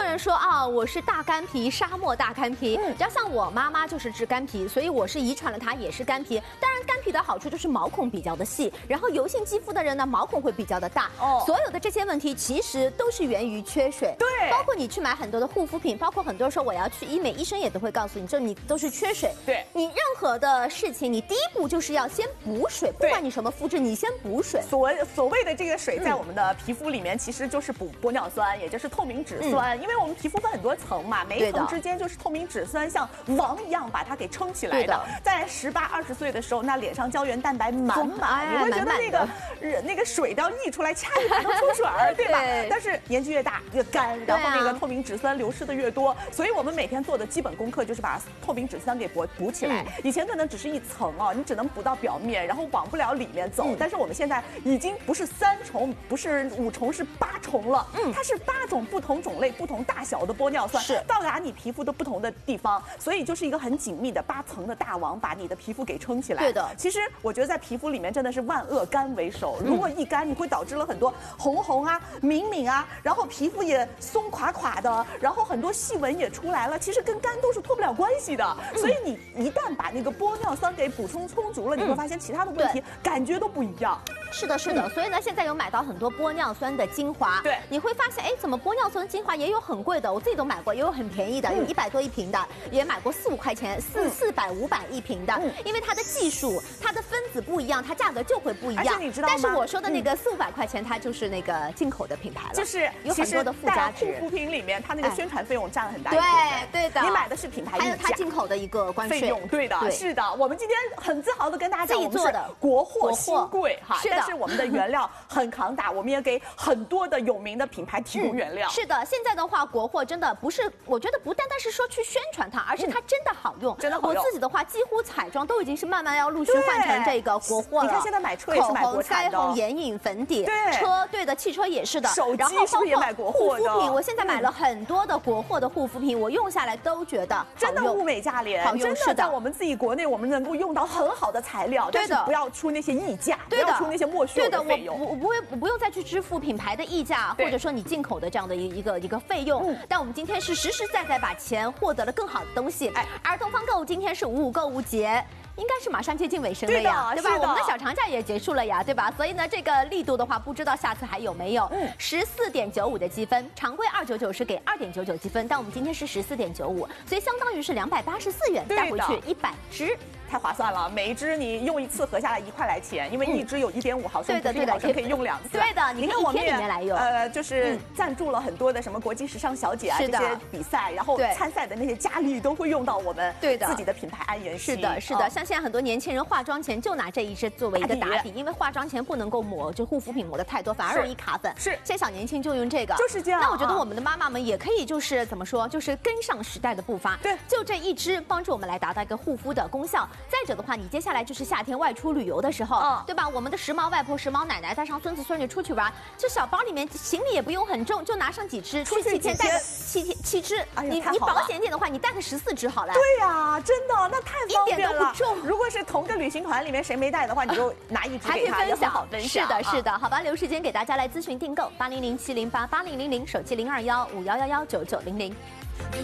人说啊，我是大干皮，沙漠大干皮。只要像我妈妈就是治干皮，所以我是遗传了她也是干皮。当然，干皮的好处就是毛孔比较的细，然后油性肌肤的人呢，毛孔会比较的大。所有的这些问题其实都是源于缺水。 对， 包括你去买很多的护肤品，包括很多人说我要去医美，医生也都会告诉你，这你都是缺水。 对， 你任何的事情，你第一步就是要先补水，不管你什么肤质，你先补水。 所谓的这个水，在我们的皮肤里面其实就是补玻尿酸，也就是透明质酸。因为我们皮肤分很多层嘛，每一层之间就是透明质酸像网一样把它给撑起来的。在18、20岁的时候，那脸上胶原蛋白满满，你会觉得那个水都要溢出来，掐一把都出水儿，对吧？但是年纪越大越干，然后那个透明质酸流失的越多，所以我们每天做的基本功课就是把透明质酸给补起来。以前可能只是一层哦，你只能补到表面，然后往不了里面走。但是我们现在已经不是3重，不是5重，是8重了。它是8种不同种类、不同大小的玻尿酸，到达你皮肤的不同的地方，所以就是一个很紧密的8层的大网，把你的皮肤给撑起来。 对的， 其实我觉得在皮肤里面真的是万恶干为首，如果一干，你会导致了很多红啊、敏啊，然后皮肤也松垮垮的，然后很多细纹也出来了。其实跟干都是脱不了关系的，所以你一旦把那个玻尿酸给补充充足了，你会发现其他的问题感觉都不一样。 是的，是的，所以呢，现在有买到很多玻尿酸的精华， 对， 你会发现，哎，怎么玻尿酸精华也有很贵的，我自己都买过，也有很便宜的，有100多一瓶的，也买过4、5块钱，400、500一瓶的，因为它的技术、它的分子不一样，它价格就会不一样。 而且你知道吗？ 但是我说的那个4、500块钱，它就是那个进口的品牌了， 就是有很多的附加值。 护肤品里面，它那个宣传费用占了很大一部分。 对的， 你买的是品牌溢价， 还有它进口的一个关税费用。对的，是的。我们今天很自豪的跟大家讲，我们是国货新贵哈，但是我们的原料很扛打，我们也给很多的有名的品牌提供原料。 是的，现在的话，国货真的不是，我觉得不单单是说去宣传它，而是它真的好用， 真的好用。 我自己的话，几乎彩妆都已经是慢慢要陆续换成这个国货了。 你看现在买车也是买国产的， 口红、腮红、眼影、粉底， 对， 对的，汽车也是的， 手机是不是也买国货的？ 护肤品，我现在买了很多的国货的护肤品，我用下来都觉得真的物美价廉， 好用。 真的在我们自己国内，我们能够用到很好的材料，但是不要出那些溢价，不要出那些莫须有的费用。 我不用再去支付品牌的溢价，或者说你进口的这样的一个费用。但我们今天是实实在在把钱获得了更好的东西。儿童方购今天是55购物节。应该是马上接近尾声了呀，对吧？我们的小长假也结束了呀，对吧？所以呢，这个力度的话，不知道下次还有没有？14.95的积分，常规299是给2.99积分，但我们今天是14.95，所以相当于是284元带回去100支。 太划算了，每一支你用一次合下来1块来钱，因为一支有1.5毫升， 对的， 可以用2次。 对的，你看我们里面来用， 就是赞助了很多的什么国际时尚小姐啊这些比赛，然后参赛的那些佳丽都会用到我们自己的品牌安颜系。 是的，像现在很多年轻人化妆前就拿这一支作为一个打底，因为化妆前不能够抹就护肤品抹的太多，反而容易卡粉。 是， 现在小年轻就用这个， 就是这样。 那我觉得我们的妈妈们也可以就是怎么说，就是跟上时代的步伐。 对， 就这一支帮助我们来达到一个护肤的功效。再者的话，你接下来就是夏天外出旅游的时候，对吧？我们的时髦外婆、时髦奶奶带上孙子孙女出去玩，就小包里面行李也不用很重，就拿上几支，出去7天带个7支。你保险一点的话，你带个14支好了。 对呀，真的那太方便了， 一点都不重。 如果是同个旅行团里面谁没带的话，你就拿一支给他，也很好分享。 是的，好吧，留时间给大家来咨询订购，8007088000，手机0215119990。